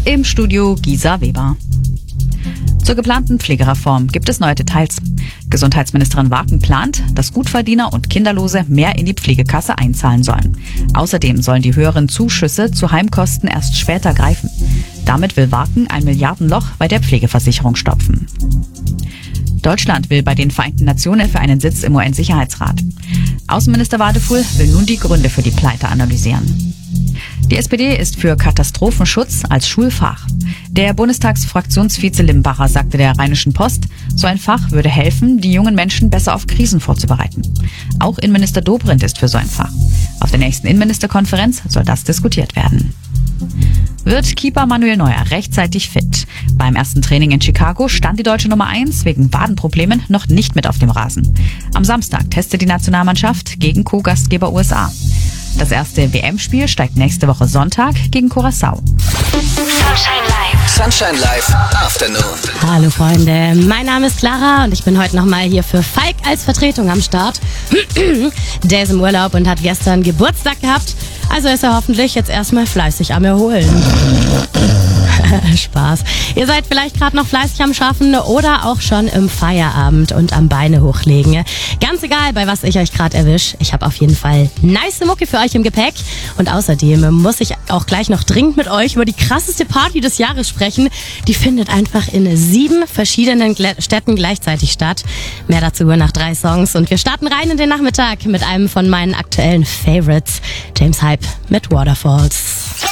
Im Studio Gisa Weber. Zur geplanten Pflegereform gibt es neue Details. Gesundheitsministerin Waken plant, dass Gutverdiener und Kinderlose mehr in die Pflegekasse einzahlen sollen. Außerdem sollen die höheren Zuschüsse zu Heimkosten erst später greifen. Damit will Waken ein Milliardenloch bei der Pflegeversicherung stopfen. Deutschland will bei den Vereinten Nationen für einen Sitz im UN-Sicherheitsrat. Außenminister Wadefuhl will nun die Gründe für die Pleite analysieren. Die SPD ist für Katastrophenschutz als Schulfach. Der Bundestagsfraktionsvize Limbacher sagte der Rheinischen Post, so ein Fach würde helfen, die jungen Menschen besser auf Krisen vorzubereiten. Auch Innenminister Dobrindt ist für so ein Fach. Auf der nächsten Innenministerkonferenz soll das diskutiert werden. Wird Keeper Manuel Neuer rechtzeitig fit? Beim ersten Training in Chicago stand die deutsche Nummer 1 wegen Wadenproblemen noch nicht mit auf dem Rasen. Am Samstag testet die Nationalmannschaft gegen Co-Gastgeber USA. Das erste WM-Spiel steigt nächste Woche Sonntag gegen Curaçao. Sunshine Live Afternoon. Hallo Freunde, mein Name ist Clara und ich bin heute nochmal hier für Falk als Vertretung am Start. Der ist im Urlaub und hat gestern Geburtstag gehabt, also ist er hoffentlich jetzt erstmal fleißig am Erholen. Spaß. Ihr seid vielleicht gerade noch fleißig am Schaffen oder auch schon im Feierabend und am Beine hochlegen. Ganz egal, bei was ich euch gerade erwische. Ich habe auf jeden Fall nice Mucke für euch im Gepäck. Und außerdem muss ich auch gleich noch dringend mit euch über die krasseste Party des Jahres sprechen. Die findet einfach in 7 verschiedenen Städten gleichzeitig statt. Mehr dazu nach 3 Songs. Und wir starten rein in den Nachmittag mit einem von meinen aktuellen Favorites. James Hype mit Waterfalls.